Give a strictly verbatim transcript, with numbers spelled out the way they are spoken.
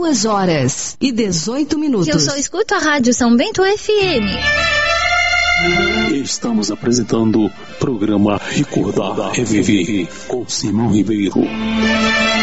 Duas horas e dezoito minutos. Que eu só escuto a Rádio São Bento F M. Estamos apresentando o programa Recordar Reviver com Simão Ribeiro.